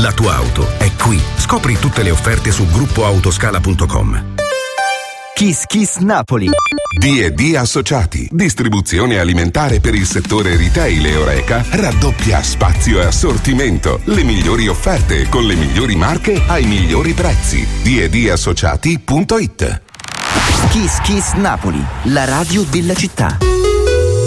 La tua auto è qui. Scopri tutte le offerte su gruppoautoscala.com. Kiss Kiss Napoli. D&D Associati, distribuzione alimentare per il settore retail e Horeca, raddoppia spazio e assortimento, le migliori offerte con le migliori marche ai migliori prezzi. D&Dassociati.it. Kiss Kiss Napoli, la radio della città.